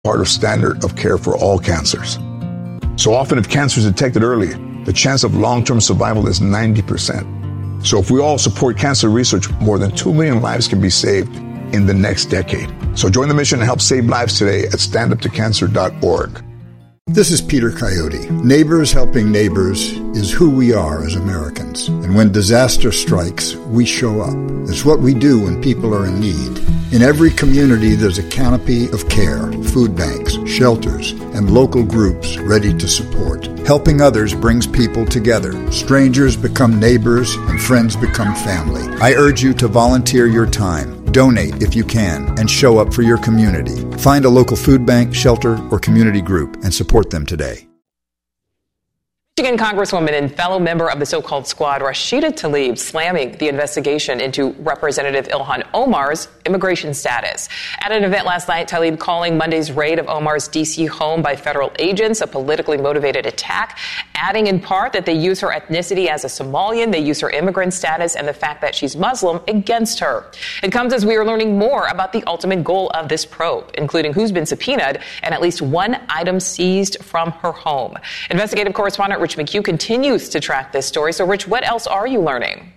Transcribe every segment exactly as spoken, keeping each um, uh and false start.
part of standard of care for all cancers. So often, if cancer is detected early, the chance of long-term survival is ninety percent. So if we all support cancer research, more than two million lives can be saved in the next decade. So join the mission and help save lives today at stand up to cancer dot org. This is Peter Coyote. Neighbors helping neighbors is who we are as Americans. And when disaster strikes, we show up. It's what we do when people are in need. In every community, there's a canopy of care, food banks, shelters, and local groups ready to support. Helping others brings people together. Strangers become neighbors, and friends become family. I urge you to volunteer your time. Donate if you can, and show up for your community. Find a local food bank, shelter, or community group and support them today. Michigan Congresswoman and fellow member of the so-called squad, Rashida Tlaib, slamming the investigation into Representative Ilhan Omar's immigration status. At an event last night, Tlaib calling Monday's raid of Omar's D C home by federal agents a politically motivated attack, adding in part that they use her ethnicity as a Somalian, they use her immigrant status, and the fact that she's Muslim against her. It comes as we are learning more about the ultimate goal of this probe, including who's been subpoenaed and at least one item seized from her home. Investigative correspondent Rich McHugh continues to track this story. So, Rich, what else are you learning?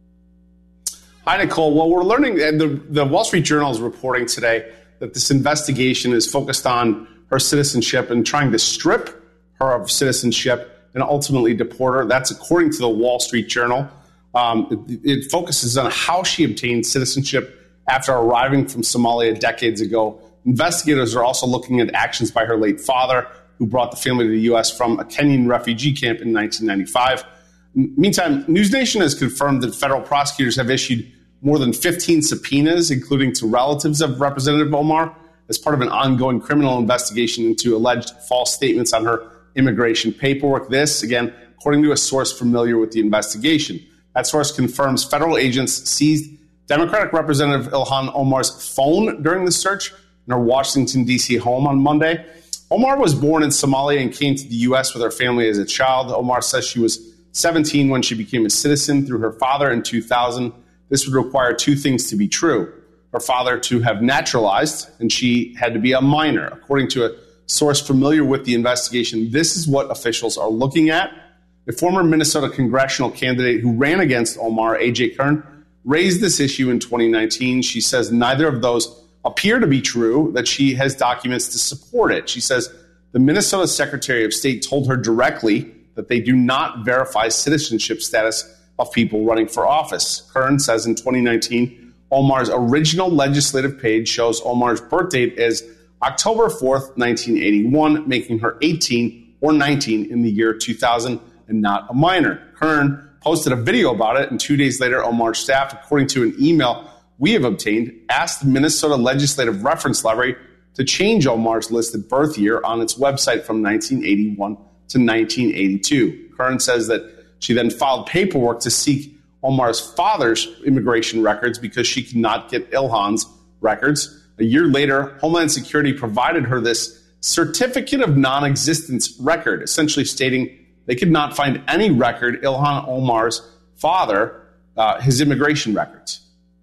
Hi, Nicole. Well, we're learning, and the, the Wall Street Journal is reporting today that this investigation is focused on her citizenship and trying to strip her of citizenship and ultimately deport her. That's according to the Wall Street Journal. Um, it, it focuses on how she obtained citizenship after arriving from Somalia decades ago. Investigators are also looking at actions by her late father, who brought the family to the U S from a Kenyan refugee camp in nineteen ninety-five. Meantime, NewsNation has confirmed that federal prosecutors have issued more than fifteen subpoenas, including to relatives of Representative Omar, as part of an ongoing criminal investigation into alleged false statements on her immigration paperwork. This, again, according to a source familiar with the investigation. That source confirms federal agents seized Democratic Representative Ilhan Omar's phone during the search in her Washington, D C home on Monday. Omar was born in Somalia and came to the U S with her family as a child. Omar says she was seventeen when she became a citizen through her father in two thousand. This would require two things to be true. Her father to have naturalized, and she had to be a minor. According to a source familiar with the investigation, this is what officials are looking at. A former Minnesota congressional candidate who ran against Omar, A J Kern, raised this issue in twenty nineteen. She says neither of those appear to be true, that she has documents to support it. She says the Minnesota Secretary of State told her directly that they do not verify citizenship status of people running for office. Kern says in twenty nineteen, Omar's original legislative page shows Omar's birth date as October fourth, nineteen eighty-one, making her eighteen or nineteen in the year two thousand and not a minor. Kern posted a video about it, and two days later, Omar's staff, according to an email we have obtained, asked the Minnesota Legislative Reference Library to change Omar's listed birth year on its website from nineteen eighty-one to nineteen eighty-two. Kern says that she then filed paperwork to seek Omar's father's immigration records because she could not get Ilhan's records. A year later, Homeland Security provided her this certificate of non-existence record, essentially stating they could not find any record Ilhan Omar's father, uh, his immigration records.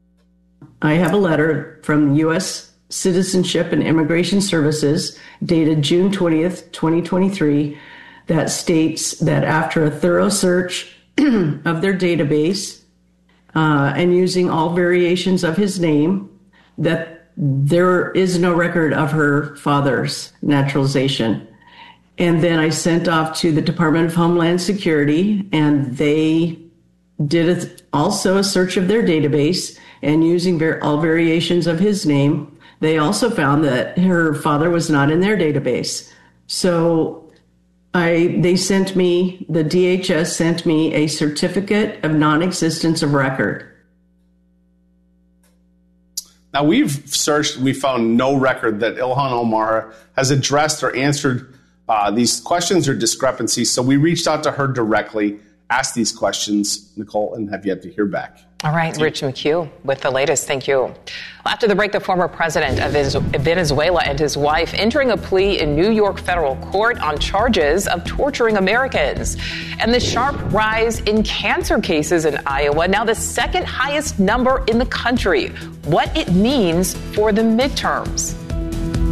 I have a letter from U S Citizenship and Immigration Services dated June twentieth, twenty twenty-three, that states that after a thorough search of their database uh, and using all variations of his name, that there is no record of her father's naturalization. And then I sent off to the Department of Homeland Security, and they did a, also a search of their database, and using ver- all variations of his name, they also found that her father was not in their database. So I, they sent me, the D H S sent me a certificate of non-existence of record. Now, we've searched, we found no record that Ilhan Omar has addressed or answered uh, these questions or discrepancies. So we reached out to her directly, asked these questions, Nicole, and have yet to hear back. All right, Rich McHugh with the latest. Thank you. Well, after the break, the former president of Venezuela and his wife entering a plea in New York federal court on charges of torturing Americans. And the sharp rise in cancer cases in Iowa, now the second highest number in the country. What it means for the midterms.